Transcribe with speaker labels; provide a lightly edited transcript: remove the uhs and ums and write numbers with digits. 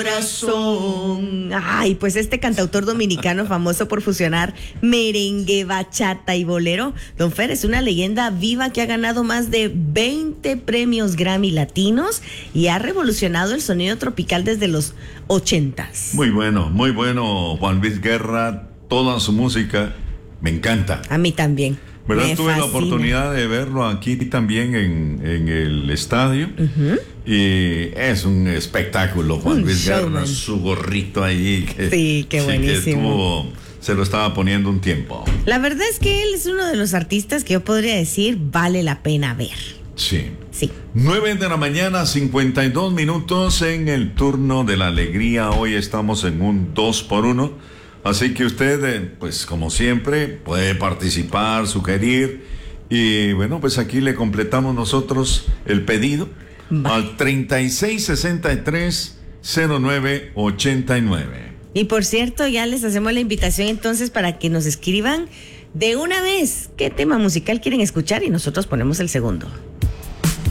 Speaker 1: Corazón. Ay, pues este cantautor dominicano famoso por fusionar merengue, bachata y bolero, Don Fer es una leyenda viva que ha ganado más de 20 premios Grammy latinos y ha revolucionado el sonido tropical desde los 80s.
Speaker 2: Muy bueno, Juan Luis Guerra, toda su música me encanta.
Speaker 1: A mí también.
Speaker 2: ¿Verdad?
Speaker 1: Me
Speaker 2: Tuve
Speaker 1: fascina.
Speaker 2: la oportunidad de verlo aquí también en el estadio. Y es un espectáculo, Juan Luis Guerra, su gorrito ahí.
Speaker 1: Sí, qué buenísimo.
Speaker 2: Se lo estaba poniendo un tiempo.
Speaker 1: La verdad es que él es uno de los artistas que yo podría decir vale la pena ver.
Speaker 2: Sí.
Speaker 3: 9 de la mañana, 52 minutos en el turno de la alegría. Hoy estamos en un 2x1. Así que usted, pues como siempre, puede participar, sugerir. Y bueno, pues aquí le completamos nosotros el pedido al 3663-0989.
Speaker 1: Y por cierto, ya les hacemos la invitación entonces para que nos escriban de una vez qué tema musical quieren escuchar y nosotros ponemos el segundo.